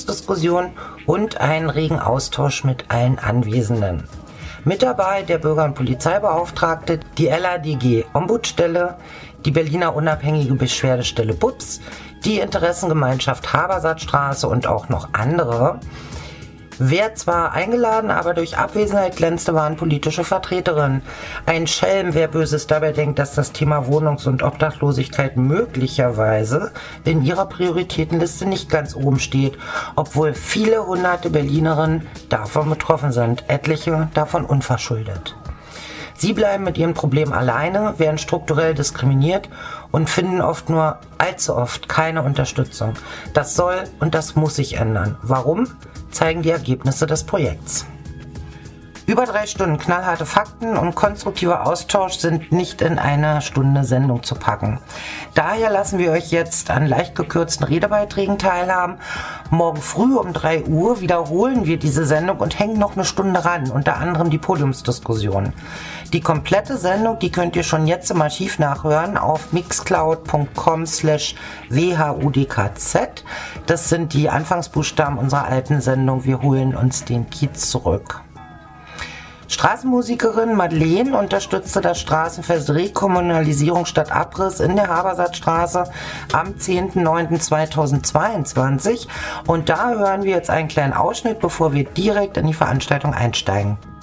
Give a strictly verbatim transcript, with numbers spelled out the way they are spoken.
Podiumsdiskussion und einen regen Austausch mit allen Anwesenden. Mit dabei der Bürger- und Polizeibeauftragte, die L A D G-Ombudsstelle, die Berliner Unabhängige Beschwerdestelle B U B S, die Interessengemeinschaft Habersattstraße und auch noch andere. Wer zwar eingeladen, aber durch Abwesenheit glänzte, waren politische Vertreterinnen. Ein Schelm, wer Böses dabei denkt, dass das Thema Wohnungs- und Obdachlosigkeit möglicherweise in ihrer Prioritätenliste nicht ganz oben steht, obwohl viele hunderte Berlinerinnen davon betroffen sind, etliche davon unverschuldet. Sie bleiben mit ihrem Problem alleine, werden strukturell diskriminiert und finden oft nur allzu oft keine Unterstützung. Das soll und das muss sich ändern. Warum? Zeigen die Ergebnisse des Projekts. Über drei Stunden knallharte Fakten und konstruktiver Austausch sind nicht in eine Stunde Sendung zu packen. Daher lassen wir euch jetzt an leicht gekürzten Redebeiträgen teilhaben. Morgen früh um drei Uhr wiederholen wir diese Sendung und hängen noch eine Stunde ran, unter anderem die Podiumsdiskussion. Die komplette Sendung, die könnt ihr schon jetzt im Archiv nachhören auf mixcloud punkt com slash w h u d k z. Das sind die Anfangsbuchstaben unserer alten Sendung. Wir holen uns den Kiez zurück. Straßenmusikerin Madeleine unterstützte das Straßenfest Rekommunalisierung statt Abriss in der Habersattstraße am zehnten neunten zweitausendzweiundzwanzig und da hören wir jetzt einen kleinen Ausschnitt, bevor wir direkt in die Veranstaltung einsteigen.